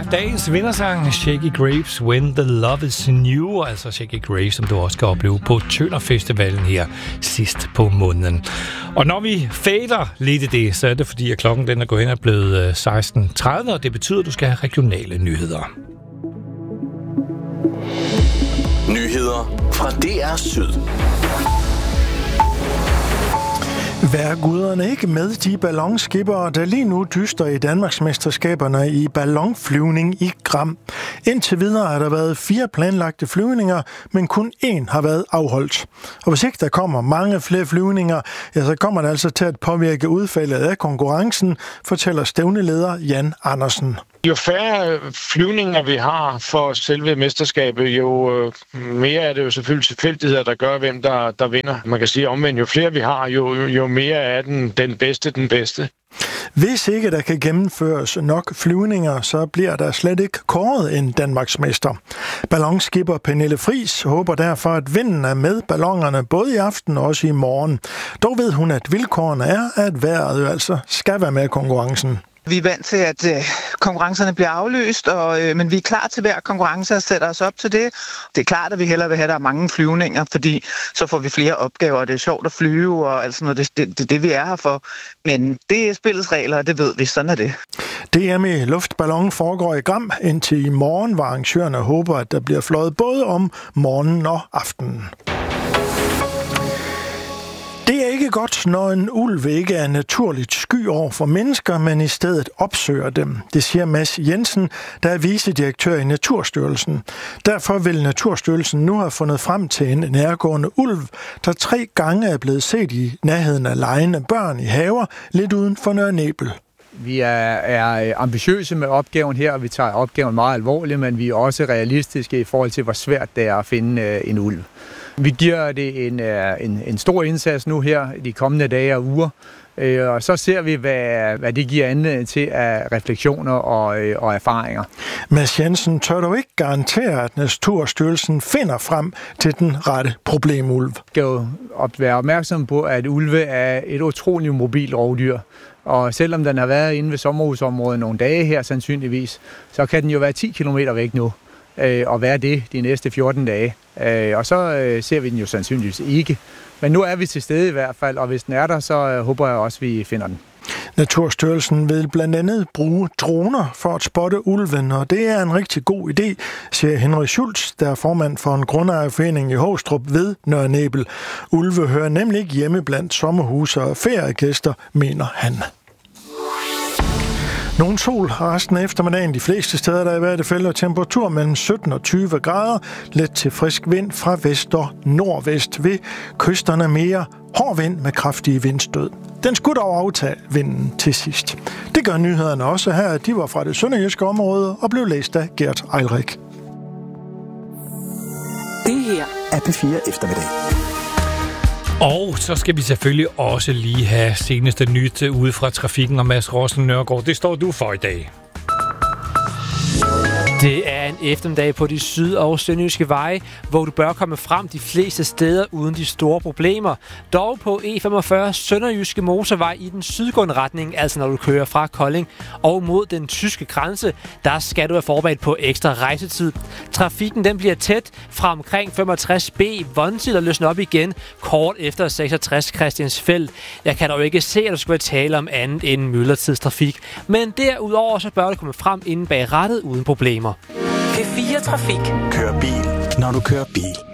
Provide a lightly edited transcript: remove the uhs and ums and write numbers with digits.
dagens vindersang, Shakey Graves, When the Love is New, altså Shakey Graves, som du også skal opleve på Tønder Festivalen her sidst på måneden. Og når vi fader lidt i det, så er det fordi, at klokken den er gået hen og blevet 16.30, og det betyder, at du skal have regionale nyheder. Nyheder fra DR Syd. Vær guderne ikke med de ballonskippere, der lige nu dyster i Danmarksmesterskaberne i ballonflyvning i Gram. Indtil videre har der været 4 planlagte flyvninger, men kun 1 har været afholdt. Og hvis ikke der kommer mange flere flyvninger, ja, så kommer det altså til at påvirke udfaldet af konkurrencen, fortæller stævneleder Jan Andersen. Jo færre flyvninger vi har for selve mesterskabet, jo mere er det jo selvfølgelig tilfældigheder, der gør, hvem der vinder. Man kan sige omvendt, jo flere vi har, jo mere er den bedste. Hvis ikke der kan gennemføres nok flyvninger, så bliver der slet ikke kåret en Danmarksmester. Ballonskipper Pernille Friis håber derfor, at vinden er med ballonerne både i aften og også i morgen. Dog ved hun, at vilkårene er, at vejret jo altså skal være med i konkurrencen. Vi er vant til, at konkurrencerne bliver aflyst, men vi er klar til hver konkurrence og sætter os op til det. Det er klart, at vi hellere vil have, at der er mange flyvninger, fordi så får vi flere opgaver, og det er sjovt at flyve og alt sådan noget. Det er det, vi er her for. Men det er spillets regler, og det ved vi. Sådan er det. DM i luftballon foregår i Gram indtil i morgen, hvor arrangørerne håber, at der bliver fløjet både om morgenen og aftenen. Det er ikke godt, når en ulv ikke er naturligt sky over for mennesker, men i stedet opsøger dem. Det siger Mads Jensen, der er vicedirektør i Naturstyrelsen. Derfor vil Naturstyrelsen nu have fundet frem til en nærgående ulv, der 3 gange er blevet set i nærheden af legende børn i haver, lidt uden for Nørre Nebel. Vi er ambitiøse med opgaven her, og vi tager opgaven meget alvorligt, men vi er også realistiske i forhold til, hvor svært det er at finde en ulv. Vi giver det en stor indsats nu her de kommende dage og uger, og så ser vi, hvad det giver anledning til af refleksioner og erfaringer. Mads Jensen tør dog ikke garantere, at Naturstyrelsen finder frem til den rette problemulv. Vi skal jo være opmærksom på, at ulve er et utroligt mobilt rovdyr. Og selvom den har været inde ved sommerhusområdet nogle dage her sandsynligvis, så kan den jo være 10 kilometer væk nu og være det de næste 14 dage. Og så ser vi den jo sandsynligvis ikke. Men nu er vi til stede i hvert fald, og hvis den er der, så håber jeg også, at vi finder den. Naturstyrelsen vil blandt andet bruge droner for at spotte ulven, og det er en rigtig god idé, siger Henrik Schultz, der er formand for en grundejerforening i Håstrup ved Nørre Nebel. Ulve hører nemlig ikke hjemme blandt sommerhuse og feriegæster, mener han. Nogen sol resten af eftermiddagen. De fleste steder, der er i hvert fald, og temperatur mellem 17 og 20 grader. Let til frisk vind fra vest og nordvest. Ved kysterne mere hård vind med kraftige vindstød. Den skulle dog aftage vinden til sidst. Det gør nyhederne også her. De var fra det sønderjyske område og blev læst af Gert Eilrik. Det her er P4 Eftermiddag. Og så skal vi selvfølgelig også lige have seneste nyt ude fra trafikken, og Mads Rossen Nørgaard, det står du for i dag. Det er en eftermiddag på de syd- og sønderjyske veje, hvor du bør komme frem de fleste steder uden de store problemer. Dog på E45 Sønderjyske Motorvej i den sydgående retning, altså når du kører fra Kolding og mod den tyske grænse, der skal du være forberedt på ekstra rejsetid. Trafikken den bliver tæt fra omkring 65B Vonsild og løsner op igen kort efter 66 Christiansfeld. Jeg kan dog ikke se, at du skal være tale om andet end myldretidstrafik, men derudover så bør du komme frem inden bag rattet uden problemer. P4 Trafik. Kør bil, når du kører bil.